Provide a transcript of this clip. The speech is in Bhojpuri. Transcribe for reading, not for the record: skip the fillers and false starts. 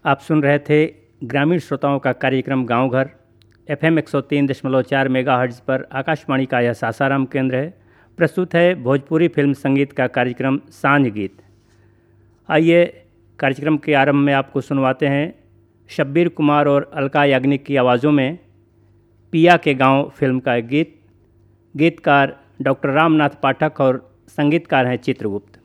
आप सुन रहे थे ग्रामीण श्रोताओं का कार्यक्रम गांव घर। FM 103.4 मेगाहर्ट्ज़ पर आकाशवाणी का यह सासाराम केंद्र है। प्रस्तुत है भोजपुरी फिल्म संगीत का कार्यक्रम सांझ गीत। आइए कार्यक्रम के आरंभ में आपको सुनवाते हैं शब्बीर कुमार और अलका याग्निक की आवाज़ों में पिया के गांव फिल्म का एक गीत। गीतकार डॉक्टर रामनाथ पाठक और संगीतकार हैं चित्रगुप्त।